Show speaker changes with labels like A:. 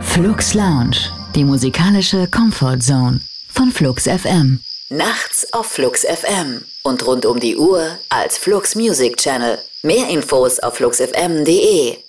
A: Flux Lounge, die musikalische Comfort Zone von Flux FM. Nachts auf Flux FM und rund um die Uhr als Flux Music Channel. Mehr Infos auf fluxfm.de.